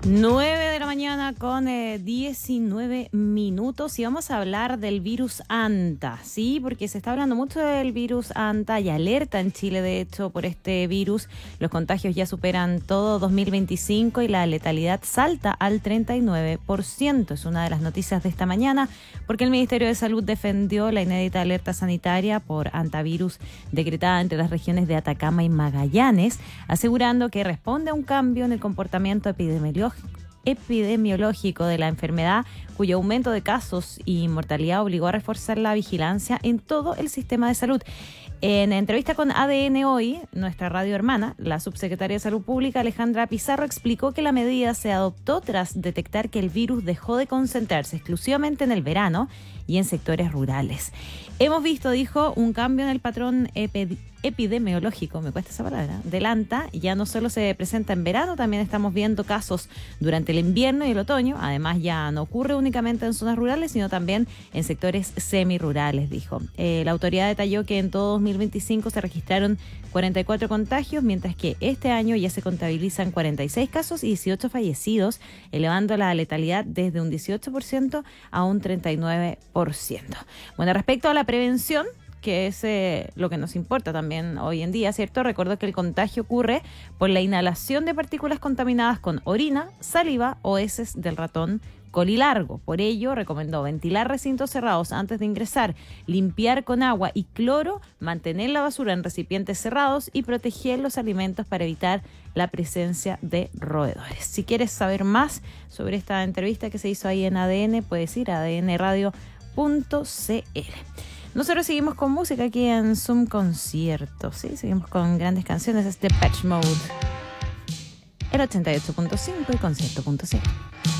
9 de la mañana con 19 minutos y vamos a hablar del virus Anta, ¿sí? Porque se está hablando mucho del virus Anta y alerta en Chile, de hecho, por este virus. Los contagios ya superan todo 2025 y la letalidad salta al 39%. Es una de las noticias de esta mañana porque el Ministerio de Salud defendió la inédita alerta sanitaria por antivirus decretada entre las regiones de Atacama y Magallanes, asegurando que responde a un cambio en el comportamiento epidemiológico de la enfermedad, cuyo aumento de casos y mortalidad obligó a reforzar la vigilancia en todo el sistema de salud. En entrevista con ADN Hoy, nuestra radio hermana, la subsecretaria de Salud Pública, Alejandra Pizarro, explicó que la medida se adoptó tras detectar que el virus dejó de concentrarse exclusivamente en el verano y en sectores rurales. Hemos visto, dijo, un cambio en el patrón epidemiológico, me cuesta esa palabra, del Anta. Ya no solo se presenta en verano, también estamos viendo casos durante el invierno y el otoño. Además, ya no ocurre únicamente en zonas rurales, sino también en sectores semirurales, dijo. La autoridad detalló que en todo 2025 se registraron 44 contagios, mientras que este año ya se contabilizan 46 casos y 18 fallecidos, elevando la letalidad desde un 18% a un 39%. Bueno, respecto a la prevención, que es lo que nos importa también hoy en día, ¿cierto? Recuerdo que el contagio ocurre por la inhalación de partículas contaminadas con orina, saliva o heces del ratón colilargo. Por ello, recomendó ventilar recintos cerrados antes de ingresar, limpiar con agua y cloro, mantener la basura en recipientes cerrados y proteger los alimentos para evitar la presencia de roedores. Si quieres saber más sobre esta entrevista que se hizo ahí en ADN, puedes ir a adnradio.cl. Nosotros seguimos con música aquí en Zoom Concierto, ¿sí? Seguimos con grandes canciones. Es Depeche Mode, el 88.5 y concierto.cl.